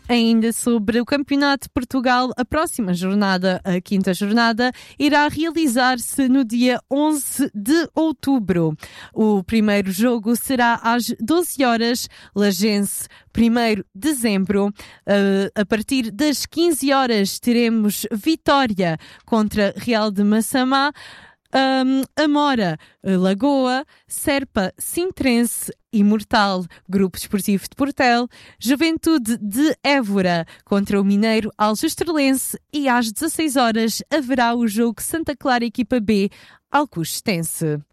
Ainda sobre o Campeonato de Portugal, a próxima jornada, a quinta jornada, irá realizar-se no dia 11 de outubro. O primeiro jogo será às 12 horas, Lagense, 1º de dezembro. A partir das 15 horas teremos Vitória contra Real de Massamá. Amora, Lagoa, Serpa, Sintrense, Imortal, Grupo Desportivo de Portel, Juventude de Évora contra o Mineiro Aljustreleense e às 16 horas haverá o jogo Santa Clara Equipa B, Alcochete.